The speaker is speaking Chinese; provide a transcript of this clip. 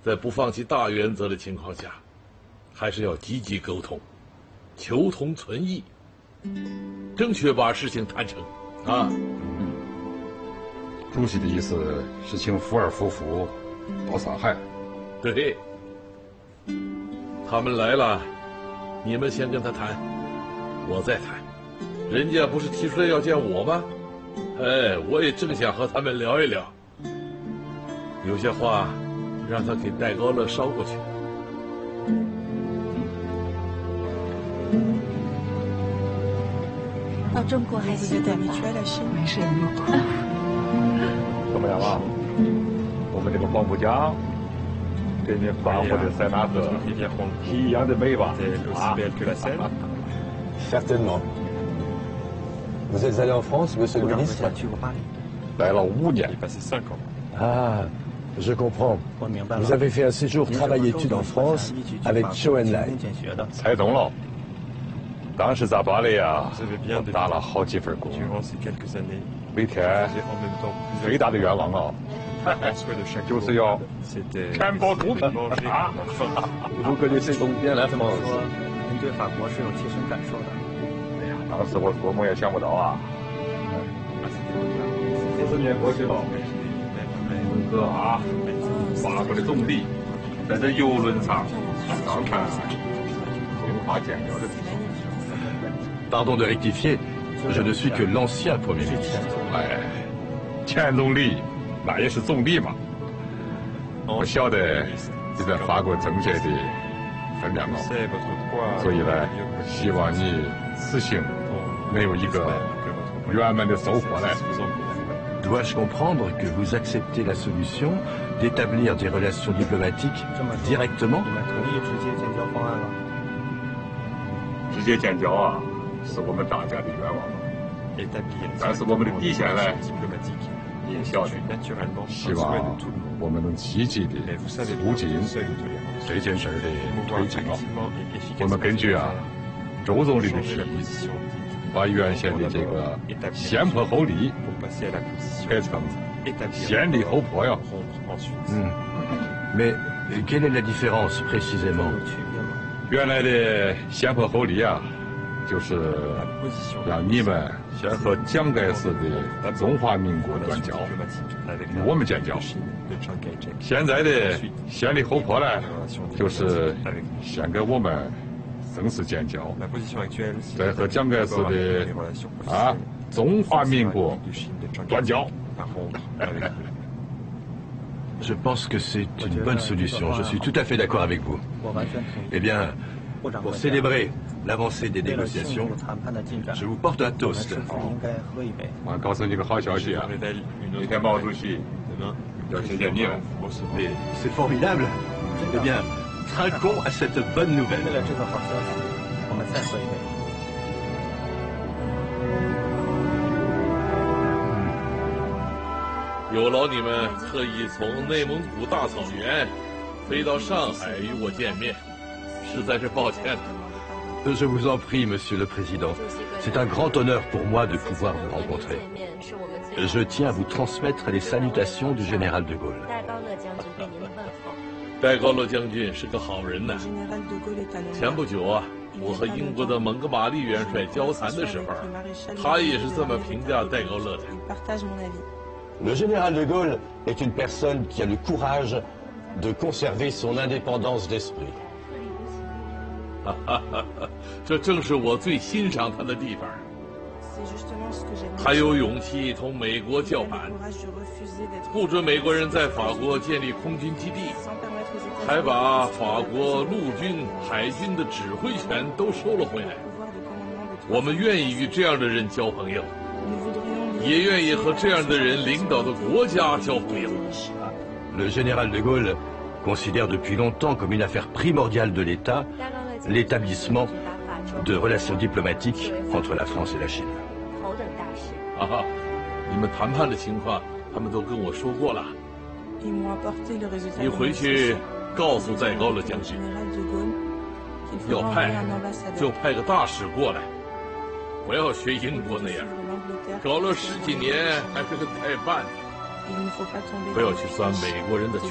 在不放弃大原则的情况下，还是要积极沟通，求同存异，争取把事情谈成啊。 主席的意思是请福尔夫妇到上海。 对，他们来了，你们先跟他谈，我再谈。人家不是提出来要见我吗？哎，我也正想和他们聊一聊。有些话让他给戴高乐捎过去。 到中国还习惯吧？ 没事，你不哭。 怎么样啊？我们这个黄浦江，跟你法国的塞纳河一样的美吧？啊 Certainement. Vous êtes allé en France, monsieur le ministre? 来了5年。 Ah, je comprends. Vous avez fait un séjour travail-études en France avec Zhou Enlai. 猜中了。当时在巴黎啊，我打了好几份工，每天最大的愿望啊，就是要填饱肚皮啊。 Vous connaissez donc bien la France? 您对法国是有切身感受的。 哎呀，当时我做梦也想不到啊。40年过去了，文革啊，法国的总理在这游轮上上看中华建交的。 Pardon de rectifier, je ne suis que l'ancien Premier ministre. 哎，前总理那也是总理嘛。我晓得你在法国政界的分量啊，所以呢，希望你此行能有一个圆满的收获来。 Dois-je comprendre que vous acceptez la solution d'établir des relations diplomatiques directement? 你们同意直接建交方案了？ 直接建交啊，是我们大家的愿望。但是我们的底线呢，你也晓得，希望我们能积极的促进这件事的推进啊。我们根据周总理的提议，把原先的这个先破后立改成先立后破呀。 Mais quelle est la différence précisément? 原来的先破后立啊，就是让你们先和蒋介石的中华民国断交，我们建交。现在的先立后破呢，就是先跟我们正式建交，再和蒋介石的中华民国断交。 Je pense que c'est une bonne solution. Je suis tout à fait d'accord avec vous. Eh bien, pour célébrer l'avancée des négociations, je vous porte un toast. 我告诉你个好消息啊，明天毛主席要谢谢你了。 Mais c'est formidable. Eh bien, trinquons à cette bonne 为 nouvelle. 了这个好消息，我们再喝一杯。 有劳你们特意从内蒙古大草原飞到上海与我见面，实在是抱歉。 Je vous en prie, Monsieur le Président. C'est un grand honneur pour moi de pouvoir vous rencontrer. Je tiens à vous transmettre les salutations du général de Gaulle. 戴高乐将军是个好人呐。前不久啊，我和英国的蒙哥马利元帅交谈的时候，他也是这么评价戴高乐的。 Le général de Gaulle est une personne qui a le courage de conserver son indépendance d'esprit. 这正是我最欣赏他的地方。他有勇气同美国叫板，不准美国人在法国建立空军基地，还把法国陆军、海军的指挥权都收了回来。我们愿意与这样的人交朋友，也愿意和这样的人领导的国家交朋友。 Le général de Gaulle considère depuis longtemps comme une affaire primordiale de l'État l'établissement de relations diplomatiques entre la France et la Chine. 你们谈判的情况，他们都跟我说过了。你回去告诉戴高乐将军，要派就派个大使过来，不要学英国那样，搞了10几年还是个代办，不要去钻美国人的圈